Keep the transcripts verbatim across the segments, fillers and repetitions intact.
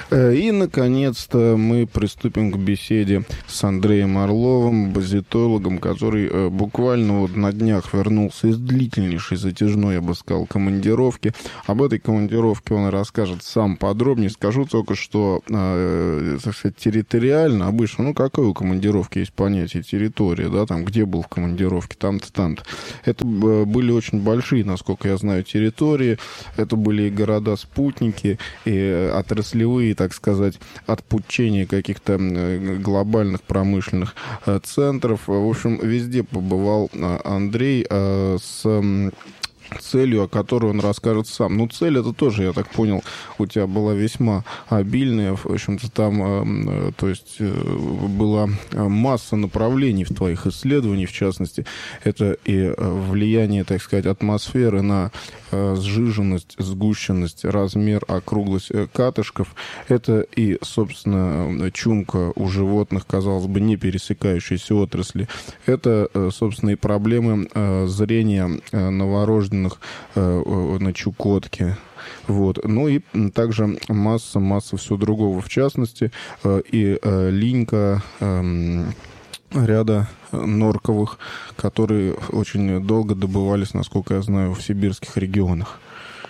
И, наконец-то, мы приступим к беседе с Андреем Орловым, базитологом, который буквально вот на днях вернулся из длительнейшей, затяжной, я бы сказал, командировки. Об этой командировке он расскажет сам подробнее. Скажу только, что, так сказать, территориально обычно, ну, какое у командировки есть понятие территория, да, там, где был в командировке, там-то, там-то. Это были очень большие, насколько я знаю, территории. Это были и города-спутники, и отраслевые, так сказать, отпучения каких-то глобальных промышленных центров. В общем, везде побывал Андрей с целью, о которой он расскажет сам. Ну, цель это тоже, я так понял, у тебя была весьма обильная. В общем-то, там, то есть, была масса направлений в твоих исследованиях, в частности. Это и влияние, так сказать, атмосферы на сжиженность, сгущенность, размер, округлость катышков. Это и, собственно, чумка у животных, казалось бы, не пересекающиеся отрасли. Это, собственно, и проблемы зрения новорожденных на Чукотке. Вот. Ну и также масса, масса всего другого. В частности, и линька ряда норковых, которые очень долго добывались, насколько я знаю, в сибирских регионах.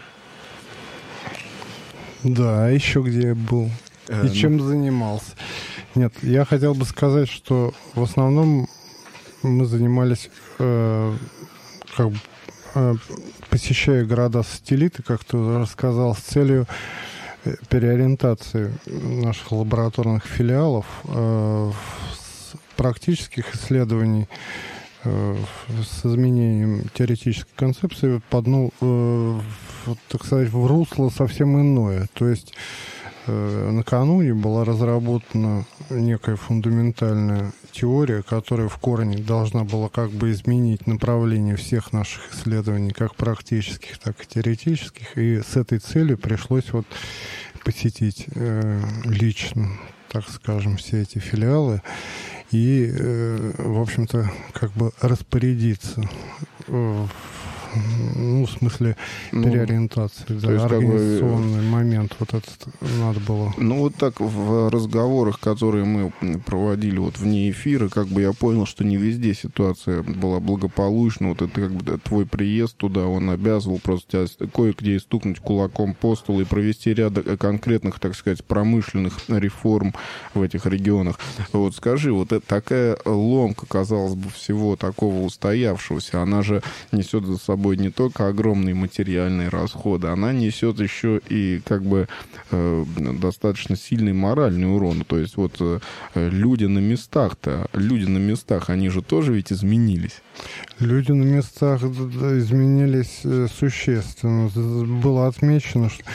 Да, еще где я был э, и чем ну... занимался. Нет, я хотел бы сказать, что в основном мы занимались э, как бы посещая города-сателлиты, как ты рассказал, с целью переориентации наших лабораторных филиалов э, с практических исследований э, с изменением теоретической концепции под, ну, э, так сказать, в русло совсем иное. То есть э, накануне была разработана некая фундаментальная теория, которая в корне должна была как бы изменить направление всех наших исследований, как практических, так и теоретических. И с этой целью пришлось вот посетить э, лично, так скажем, все эти филиалы и, э, в общем-то, как бы распорядиться э, ну, в смысле переориентации, ну, да, организационный как бы момент вот этот надо было. Ну, вот так в разговорах, которые мы проводили вот вне эфира, как бы я понял, что не везде ситуация была благополучна. Вот это как бы твой приезд туда, он обязывал просто тебя кое-где стукнуть кулаком по столу и провести ряд конкретных, так сказать, промышленных реформ в этих регионах. Вот скажи, вот это такая ломка, казалось бы, всего такого устоявшегося, она же несет за собой не только огромные материальные расходы, она несет еще и как бы э, достаточно сильный моральный урон. То есть вот э, люди на местах-то, люди на местах, они же тоже ведь изменились. Люди на местах изменились существенно. Было отмечено, что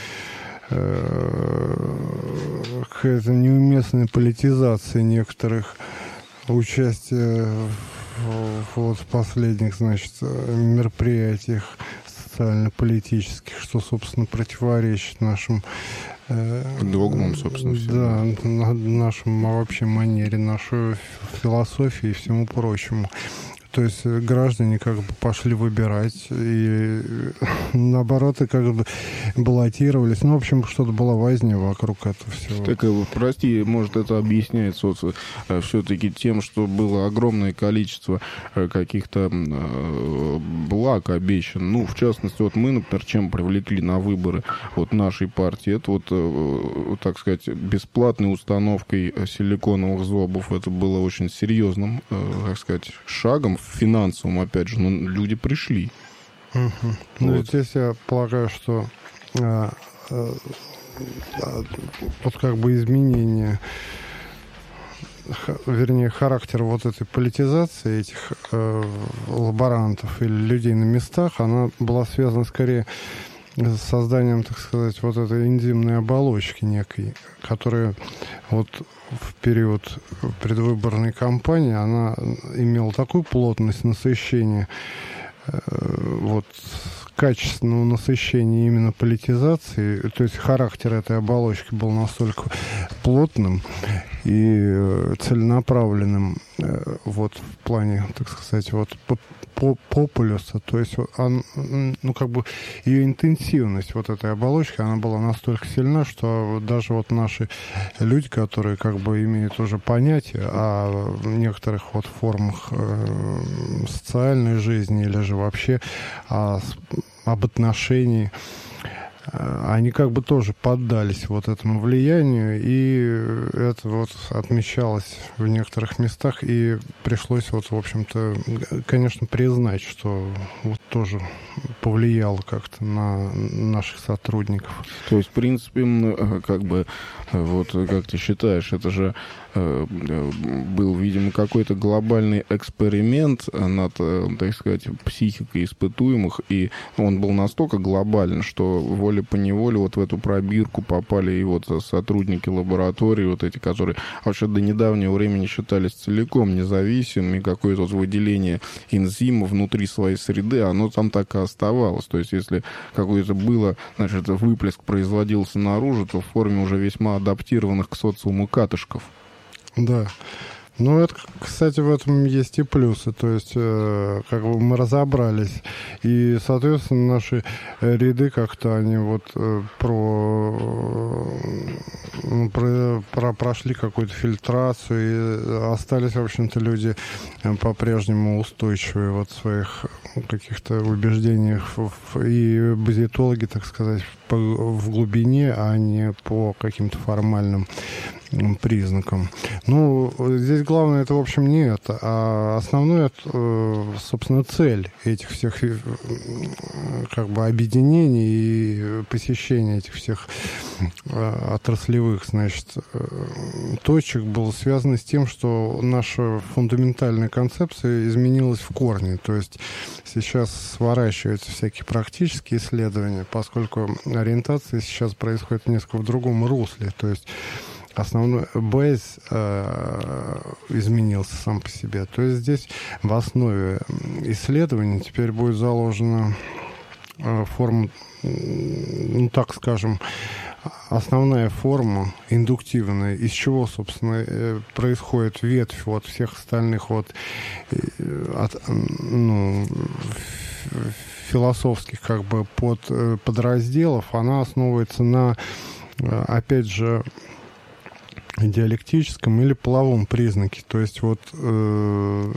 э, какая-то неуместная политизация некоторых участия вот в последних, значит, мероприятиях социально-политических, что, собственно, противоречит нашим э, догмам, собственно, всем. Да, на, нашим вообще манере, нашей философии и всему прочему. То есть граждане как бы пошли выбирать и наоборот и как бы баллотировались. Ну, в общем, что-то была возня вокруг этого всего. Так, прости, может, это объясняется вот, все-таки тем, что было огромное количество каких-то благ обещано. Ну, в частности, вот мы, например, чем привлекли на выборы вот нашей партии, это вот, так сказать, бесплатной установкой силиконовых зубов. Это было очень серьезным, так сказать, шагом финансовым, опять же, но люди пришли. Угу. Вот. Ну, здесь я полагаю, что а, а, а, вот как бы изменение, х, вернее, характера вот этой политизации этих э, лаборантов или людей на местах, она была связана скорее с созданием, так сказать, вот этой энзимной оболочки некой, которая вот в период предвыборной кампании она имела такую плотность насыщения, э, вот качественного насыщения именно политизации, то есть характер этой оболочки был настолько плотным и целенаправленным, э, вот в плане, так сказать, вот популюса, то есть он, ну, как бы ее интенсивность вот этой оболочки, она была настолько сильна, что даже вот наши люди, которые как бы имеют уже понятие о некоторых вот формах э, социальной жизни или же вообще о, об отношении, они как бы тоже поддались вот этому влиянию, и это вот отмечалось в некоторых местах, и пришлось вот, в общем-то, конечно, признать, что вот тоже повлияло как-то на наших сотрудников. То есть, в принципе, как бы, вот как ты считаешь, это же был, видимо, какой-то глобальный эксперимент над, так сказать, психикой испытуемых, и он был настолько глобален, что волей-поневолей вот в эту пробирку попали и вот сотрудники лаборатории, вот эти, которые вообще до недавнего времени считались целиком независимыми, какое-то вот выделение энзима внутри своей среды, оно там так и оставалось. То есть, если какое-то было, значит, выплеск производился наружу, то в форме уже весьма адаптированных к социуму катышков. Да. Ну, это, кстати, в этом есть и плюсы. То есть, э, как бы мы разобрались. И, соответственно, наши ряды как-то они вот э, про, э, про, про прошли какую-то фильтрацию. И остались, в общем-то, люди по-прежнему устойчивые вот в своих каких-то убеждениях. И базитологи, так сказать, по, в глубине, а не по каким-то формальным признакам. Ну, здесь главное это, в общем, не это, а основное, собственно, цель этих всех как бы объединений и посещения этих всех отраслевых, значит, точек было связано с тем, что наша фундаментальная концепция изменилась в корне. То есть сейчас сворачиваются всякие практические исследования, поскольку ориентация сейчас происходит несколько в другом русле. То есть основной бейс э, изменился сам по себе. То есть здесь в основе исследований теперь будет заложена э, форма, ну так скажем, основная форма индуктивная, из чего, собственно, э, происходит ветвь вот всех остальных вот э, от, ну, философских как бы под, э, подразделов. Она основывается на, э, опять же, диалектическом или половом признаке. То есть вот э,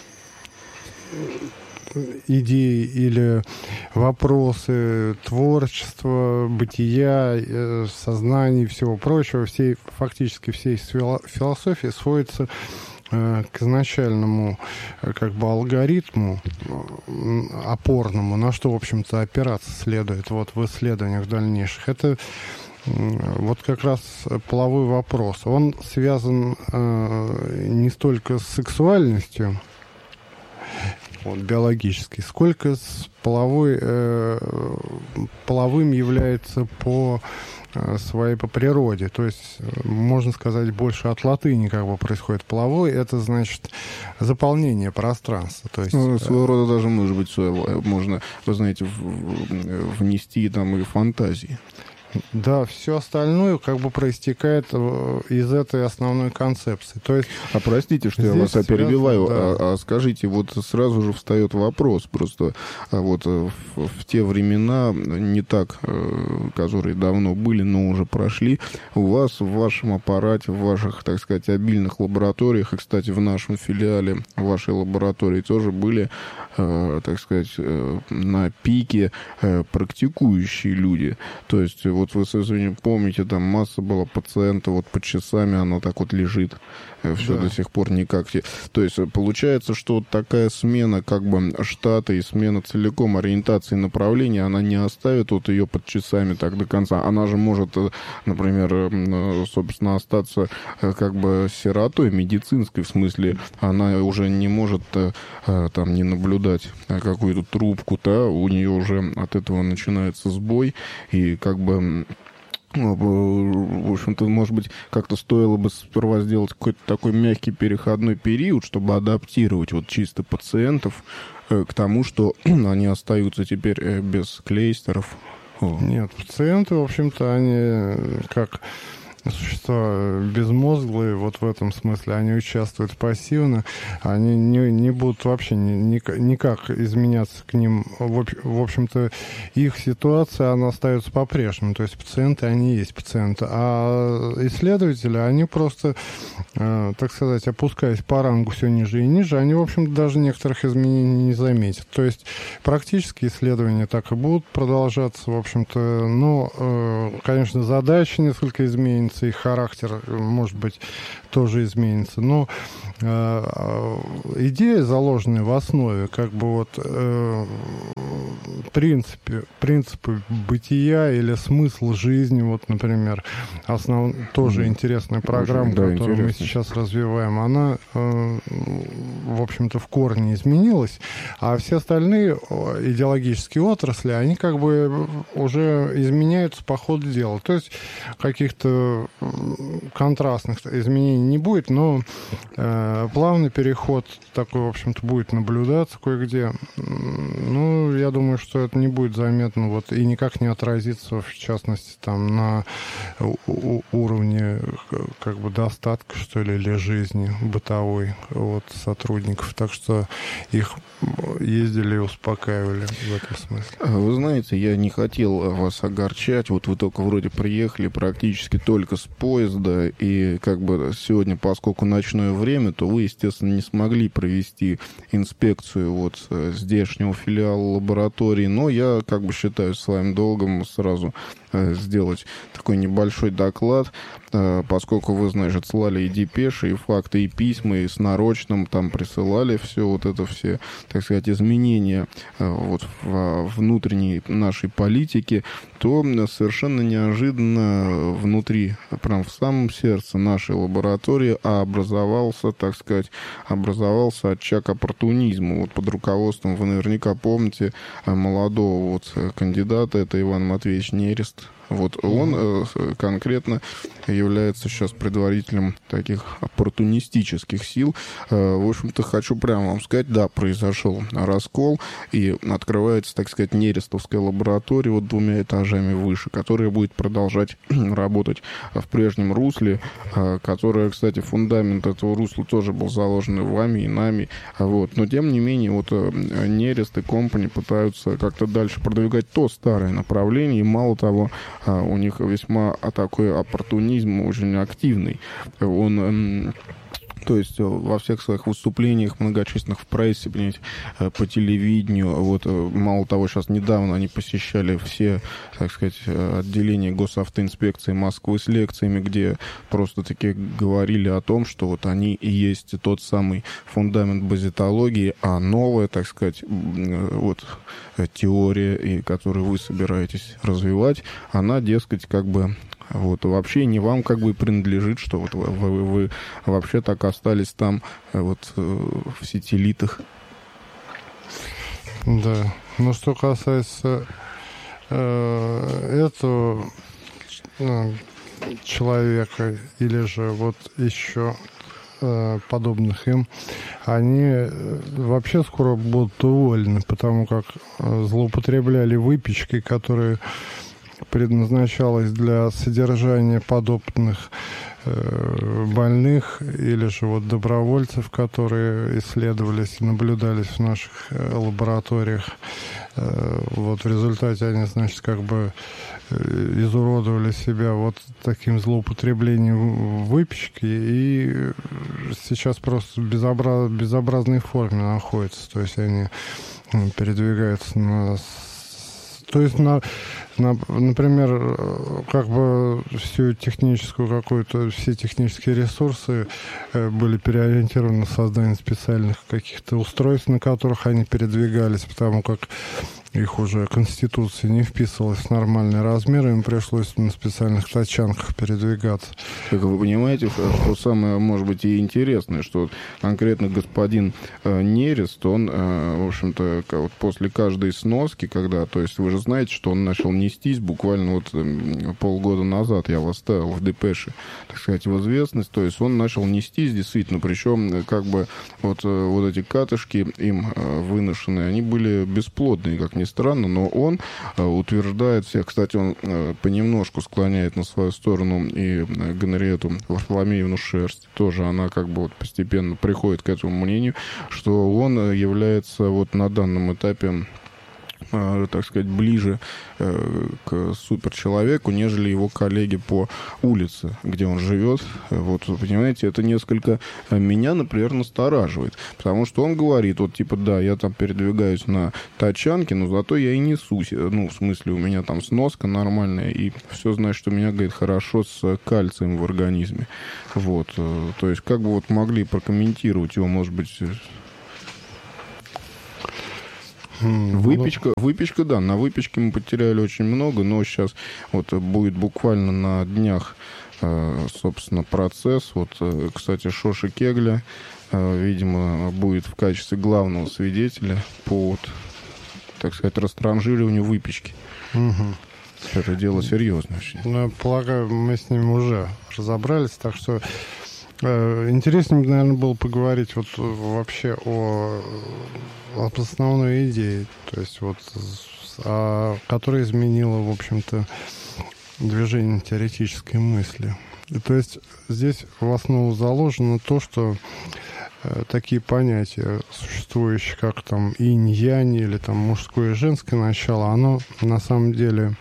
идеи или вопросы творчества, бытия, э, сознания и всего прочего, всей, фактически всей философии сводится э, к изначальному э, как бы алгоритму э, опорному, на что, в общем-то, опираться следует вот в исследованиях дальнейших. Это вот как раз половой вопрос. Он связан э, не столько с сексуальностью, вот, биологической, сколько с половой, э, половым является по э, своей по природе. То есть, можно сказать, больше от латыни как бы происходит. Половой — это, значит, заполнение пространства. То есть, ну, своего рода даже, может быть, можно, вы знаете, внести там и фантазии. Да, все остальное как бы проистекает из этой основной концепции. То есть, а простите, что я вас перебиваю, да. а, а скажите, вот сразу же встает вопрос, просто вот в, в те времена, не так, которые давно были, но уже прошли, у вас в вашем аппарате, в ваших, так сказать, обильных лабораториях, и, кстати, в нашем филиале, в вашей лаборатории тоже были, так сказать, на пике практикующие люди. То есть, вот вы, если помните, там масса была пациентов, вот под часами оно так вот лежит, все да. До сих пор никак. То есть получается, что вот такая смена как бы штата и смена целиком ориентации направления, она не оставит вот ее под часами так до конца. Она же может, например, собственно, остаться как бы сиротой медицинской, в смысле, она уже не может там не наблюдать какую-то трубку-то, у нее уже от этого начинается сбой, и как бы в общем-то, может быть, как-то стоило бы сперва сделать какой-то такой мягкий переходной период, чтобы адаптировать вот чисто пациентов к тому, что они остаются теперь без клейстеров. Нет, пациенты, в общем-то, они как существа безмозглые, вот в этом смысле, они участвуют пассивно, они не, не будут вообще ни, ни, никак изменяться к ним. В, в общем-то, их ситуация, она остается по-прежнему, то есть пациенты, они есть пациенты, а исследователи, они просто, э, так сказать, опускаясь по рангу все ниже и ниже, они, в общем-то, даже некоторых изменений не заметят. То есть практически исследования так и будут продолжаться, в общем-то, но, э, конечно, задачи несколько изменятся, и характер, может быть, тоже изменится. Но э, идея, заложенная в основе, как бы вот э, принципе, принципы бытия или смысл жизни, вот, например, основ... тоже интересная программа, да, которую интересно. мы сейчас развиваем, она, э, в общем-то, в корне изменилась, а все остальные идеологические отрасли, они как бы уже изменяются по ходу дела. То есть каких-то контрастных изменений не будет, но э, плавный переход такой, в общем-то, будет наблюдаться кое-где. Ну, я думаю, что это не будет заметно вот, и никак не отразится, в частности, там, на у- уровне как бы достатка, что ли, или жизни бытовой вот, сотрудников. Так что их ездили и успокаивали в этом смысле. Вы знаете, я не хотел вас огорчать. Вот вы только вроде приехали практически только с поезда, и как бы сегодня, поскольку ночное время, то вы, естественно, не смогли провести инспекцию вот здешнего филиала лаборатории, но я как бы считаю своим долгом сразу сделать такой небольшой доклад, поскольку вы, значит, слали и депеши, и факты, и письма, и с нарочным там присылали все вот это все, так сказать, изменения вот в внутренней нашей политике, то совершенно неожиданно внутри, прям в самом сердце нашей лаборатории образовался, так сказать, образовался очаг оппортунизма. Вот под руководством, вы наверняка помните, молодого вот кандидата, это Иван Матвеевич Нерест. Вот он э, конкретно является сейчас предварителем таких оппортунистических сил. Э, в общем-то, хочу прямо вам сказать, да, произошел раскол, и открывается, так сказать, Нерестовская лаборатория вот двумя этажами выше, которая будет продолжать работать в прежнем русле, э, которая, кстати, фундамент этого русла тоже был заложен и вами, и нами. Вот. Но, тем не менее, вот э, Нерест и компани пытаются как-то дальше продвигать то старое направление, и мало того, у них весьма такой оппортунизм очень активный. Он, то есть, во всех своих выступлениях, многочисленных в прессе, понимаете, по телевидению, вот, мало того, сейчас недавно они посещали все, так сказать, отделения госавтоинспекции Москвы с лекциями, где просто-таки говорили о том, что вот они и есть тот самый фундамент базитологии, а новая, так сказать, вот, теория, и которую вы собираетесь развивать, она, дескать, как бы вот вообще не вам как бы принадлежит, что вот вы, вы, вы вообще так остались там вот в сетилитах. Да. Но что касается э, этого э, человека или же вот еще э, подобных им, они вообще скоро будут уволены, потому как злоупотребляли выпечкой, которая предназначалась для содержания подопытных э, больных или же вот добровольцев, которые исследовались и наблюдались в наших э, лабораториях. Э, вот в результате они, значит, как бы э, изуродовали себя вот таким злоупотреблением выпечки и сейчас просто в безобраз... безобразной форме находятся. То есть они передвигаются на... То есть на На, например, как бы всю техническую какую-то, все технические ресурсы э, были переориентированы на создание специальных каких-то устройств, на которых они передвигались, потому как их уже Конституция не вписывалась в нормальные размеры, им пришлось на специальных тачанках передвигаться. Как вы понимаете, что самое, может быть, и интересное, что конкретно господин э, Нерест, он, э, в общем-то, вот после каждой сноски, когда, то есть вы же знаете, что он начал нестись буквально вот э, полгода назад, я вас ставил в депеше, так сказать, в известность, то есть он начал нестись действительно, причем как бы вот, вот эти катышки им э, выношенные, они были бесплодные, как ни ни странно, но он утверждает всех. Кстати, он понемножку склоняет на свою сторону и Генриетту Варфоломеевну Шерсть. Тоже она как бы вот постепенно приходит к этому мнению, что он является вот на данном этапе, так сказать, ближе к суперчеловеку, нежели его коллеги по улице, где он живет. Вот, понимаете, это несколько меня, например, настораживает. Потому что он говорит, вот, типа, да, я там передвигаюсь на тачанке, но зато я и несусь. Ну, в смысле, у меня там сноска нормальная, и все, значит, у меня, говорит, хорошо с кальцием в организме. Вот. То есть, как бы вот могли прокомментировать его, может быть... Выпечка, выпечка, да, на выпечке мы потеряли очень много, но сейчас вот будет буквально на днях, собственно, процесс. Вот, кстати, Шоши Кегля, видимо, будет в качестве главного свидетеля по, вот, так сказать, растранжириванию выпечки. Угу. Это дело серьезное очень. Ну, полагаю, мы с ним уже разобрались, так что интереснее, наверное, было поговорить вот вообще о, об основной идее, то есть вот, о, которая изменила, в общем-то, движение теоретической мысли. И, то есть здесь в основу заложено то, что э, такие понятия, существующие как там инь-янь или там мужское и женское начало, оно на самом деле...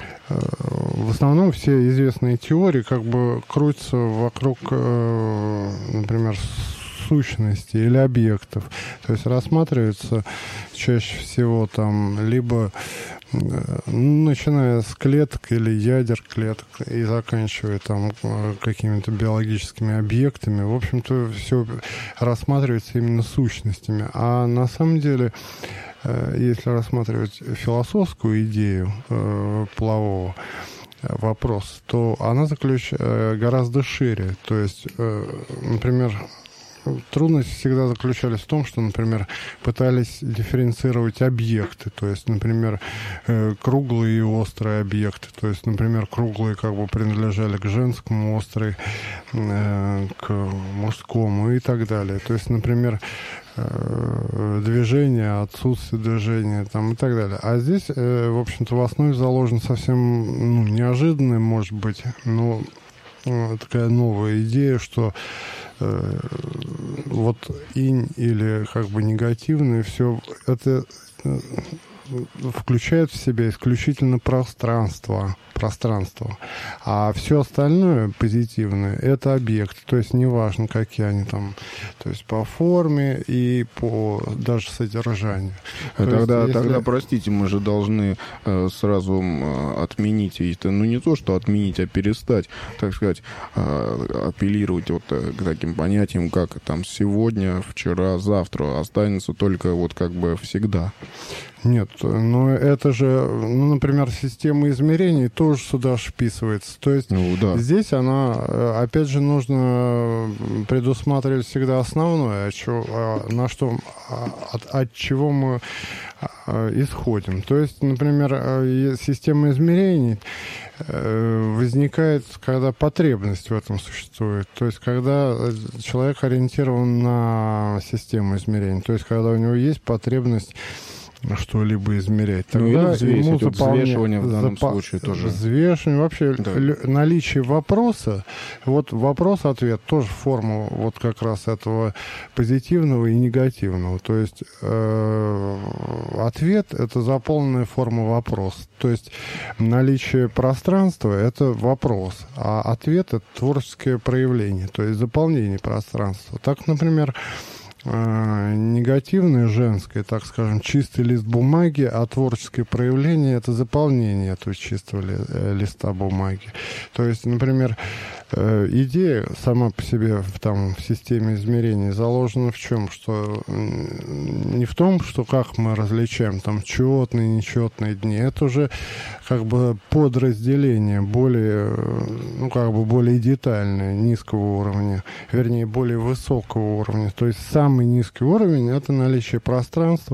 В основном все известные теории как бы крутятся вокруг, например, сущности или объектов. То есть рассматривается чаще всего там либо начиная с клеток или ядер клеток и заканчивая там какими-то биологическими объектами. В общем-то, все рассматривается именно сущностями. А на самом деле, если рассматривать философскую идею э, полового вопроса, то она заключ... гораздо шире. То есть, э, например, трудности всегда заключались в том, что, например, пытались дифференцировать объекты. То есть, например, э, круглые и острые объекты. То есть, например, круглые как бы принадлежали к женскому, острые э, к мужскому и так далее. То есть, например, движение, отсутствие движения там, и так далее. А здесь, э, в общем-то, в основе заложена совсем ну, неожиданная, может быть, но э, такая новая идея, что э, вот инь или как бы негативное, все это э, включает в себя исключительно пространство, пространство. А все остальное позитивное — это объект. То есть неважно, какие они там, то есть по форме и по даже содержанию. А тогда, есть, тогда, если... простите, мы же должны э, сразу э, отменить, это, ну не то, что отменить, а перестать, так сказать, э, апеллировать вот э, к таким понятиям, как там сегодня, вчера, завтра. Останется только вот как бы всегда. Нет, но это же, ну, например, система измерений тоже сюда вписывается. То есть ну, да. Здесь она, опять же, нужно предусматривать всегда основное, на что, от, от чего мы исходим. То есть, например, система измерений возникает, когда потребность в этом существует. То есть, когда человек ориентирован на систему измерений. То есть, когда у него есть потребность что-либо измерять. Тогда ну, взвесить, ему вот заполня... взвешивание в данном запа... случае тоже. Взвешивание, вообще да. л... наличие вопроса, вот вопрос-ответ тоже форма вот как раз этого позитивного и негативного. То есть э... ответ — это заполненная форма вопроса. То есть наличие пространства — это вопрос, а ответ — это творческое проявление, то есть заполнение пространства. Так, например, негативное женское, так скажем, чистый лист бумаги, а творческое проявление — это заполнение этого чистого ли, листа бумаги. То есть, например, идея сама по себе в, там, в системе измерений заложена в чем? Что не в том, что как мы различаем там четные, нечетные дни. Это уже как бы подразделение более, ну, как бы более детальное, низкого уровня, вернее, более высокого уровня. То есть самый низкий уровень — это наличие пространства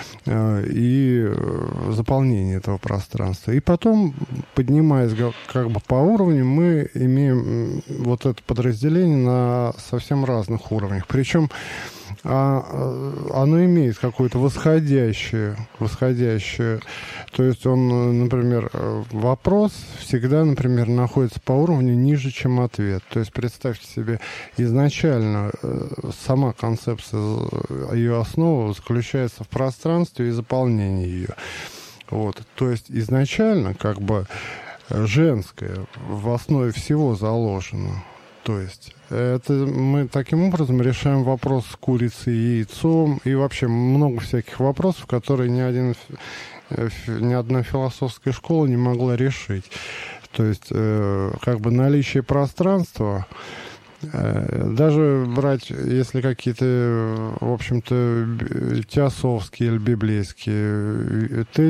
и заполнение этого пространства. И потом, поднимаясь как бы по уровню, мы имеем вот это подразделение на совсем разных уровнях. Причем а оно имеет какое-то восходящее, восходящее. То есть он, например, вопрос всегда, например, находится по уровню ниже, чем ответ. То есть представьте себе, изначально сама концепция, ее основа заключается в пространстве и заполнении ее. Вот. То есть изначально как бы женское в основе всего заложено. То есть это мы таким образом решаем вопрос с курицей и яйцом и вообще много всяких вопросов, которые ни, один, ни одна философская школа не могла решить. То есть как бы наличие пространства, даже брать, если какие-то, в общем-то, теософские или библейские